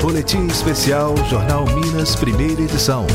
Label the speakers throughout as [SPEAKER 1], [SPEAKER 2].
[SPEAKER 1] Boletim Especial Jornal Minas, primeira edição.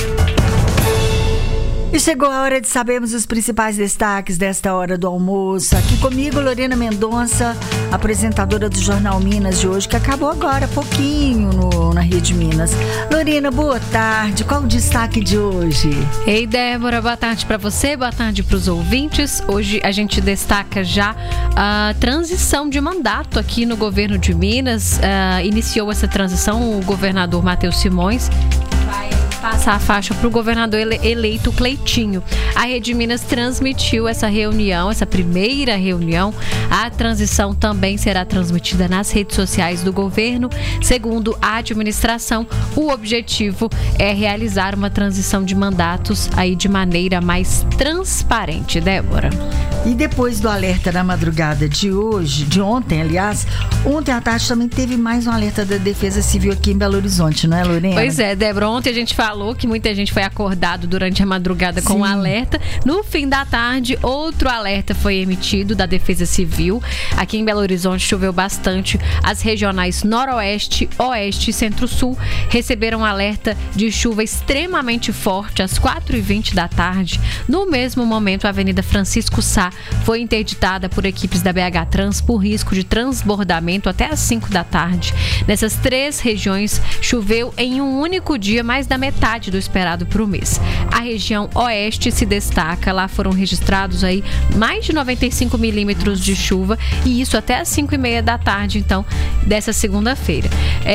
[SPEAKER 2] E chegou a hora de sabermos os principais destaques desta hora do almoço. Aqui comigo, Lorena Mendonça, apresentadora do Jornal Minas de hoje, que acabou agora, pouquinho, na Rede Minas. Lorena, boa tarde. Qual o destaque de hoje?
[SPEAKER 3] Ei, Débora, boa tarde para você, boa tarde para os ouvintes. Hoje a gente destaca já a transição de mandato aqui no governo de Minas. Iniciou essa transição o governador Matheus Simões. Passar a faixa para o governador eleito Cleitinho. A Rede Minas transmitiu essa reunião, essa primeira reunião. A transição também será transmitida nas redes sociais do governo. Segundo a administração, o objetivo é realizar uma transição de mandatos aí de maneira mais transparente, Débora.
[SPEAKER 2] E depois do alerta da madrugada de ontem, aliás, ontem à tarde também teve mais um alerta da Defesa Civil aqui em Belo Horizonte, não é, Lorena?
[SPEAKER 3] Pois é, Débora, ontem a gente falou que muita gente foi acordado durante a madrugada com um alerta. No fim da tarde, outro alerta foi emitido da Defesa Civil. Aqui em Belo Horizonte choveu bastante. As regionais Noroeste, Oeste e Centro-Sul receberam alerta de chuva extremamente forte às 4h20 da tarde. No mesmo momento, a Avenida Francisco Sá foi interditada por equipes da BH Trans por risco de transbordamento até às 5 da tarde. Nessas 3 regiões, choveu em um único dia mais da metade do esperado para o mês. A região Oeste se destaca. Lá foram registrados aí mais de 95 milímetros de chuva, e isso até às 5h30 da tarde, então, dessa segunda-feira.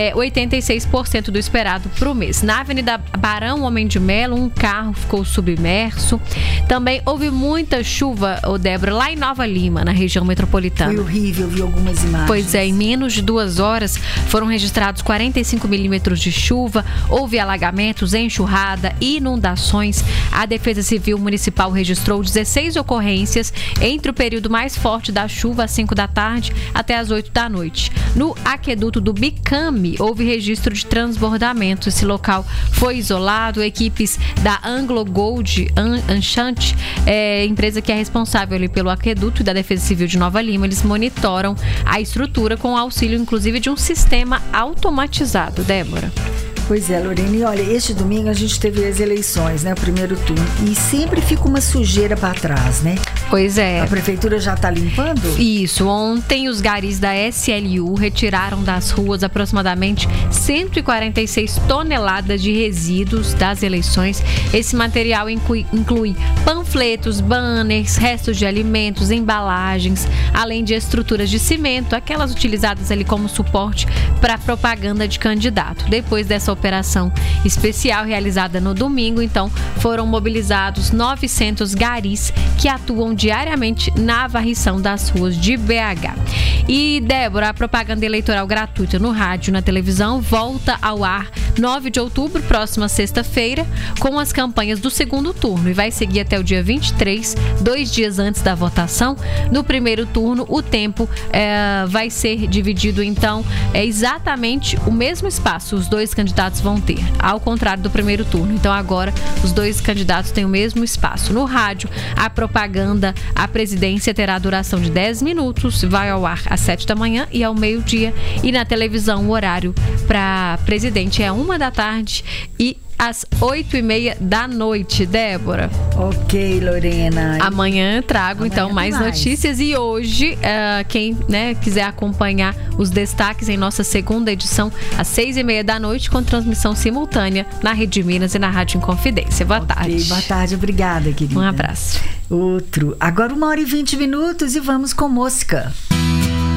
[SPEAKER 3] 86% do esperado para o mês. Na Avenida Barão Homem de Melo, um carro ficou submerso. Também houve muita chuva, Débora, lá em Nova Lima, na região metropolitana.
[SPEAKER 2] Foi horrível, eu vi algumas imagens.
[SPEAKER 3] Pois é, em menos de 2 horas foram registrados 45 milímetros de chuva, houve alagamentos, enxurrada, inundações. A Defesa Civil Municipal registrou 16 ocorrências entre o período mais forte da chuva, às 5 da tarde, até às 8 da noite. No aqueduto do Bicame, houve registro de transbordamento. Esse local foi isolado. Equipes da Anglo Gold Enchante, empresa que é responsável ali pelo aqueduto, e da Defesa Civil de Nova Lima, eles monitoram a estrutura com auxílio, inclusive, de um sistema automatizado, Débora.
[SPEAKER 2] Pois é, Lorena, e olha, este domingo a gente teve as eleições, né, o primeiro turno, e sempre fica uma sujeira para trás, né?
[SPEAKER 3] Pois é.
[SPEAKER 2] A prefeitura já está limpando?
[SPEAKER 3] Isso, ontem os garis da SLU retiraram das ruas aproximadamente 146 toneladas de resíduos das eleições. Esse material inclui panfletos, banners, restos de alimentos, embalagens, além de estruturas de cimento, aquelas utilizadas ali como suporte para propaganda de candidato. Depois dessa operação especial realizada no domingo, então, foram mobilizados 900 garis que atuam diariamente na varrição das ruas de BH. E, Débora, a propaganda eleitoral gratuita no rádio e na televisão volta ao ar 9 de outubro, próxima sexta-feira, com as campanhas do segundo turno, e vai seguir até o dia 23, 2 dias antes da votação. No primeiro turno, o tempo vai ser dividido, então, exatamente o mesmo espaço os dois candidatos vão ter, ao contrário do primeiro turno. Então, agora, os dois candidatos têm o mesmo espaço. No rádio, a propaganda à presidência terá duração de 10 minutos, vai ao ar às 7 da manhã e ao meio-dia. E na televisão, o horário para presidente é 1 da tarde e às 8h30 da noite, Débora.
[SPEAKER 2] Ok, Lorena.
[SPEAKER 3] Amanhã trago, então, mais notícias. E hoje, quem quiser acompanhar os destaques em nossa segunda edição, às 6h30 da noite, com transmissão simultânea na Rede Minas e na Rádio Inconfidência. Boa tarde.
[SPEAKER 2] Boa tarde, obrigada, querida.
[SPEAKER 3] Um abraço.
[SPEAKER 2] Agora 1h20 e vamos com música.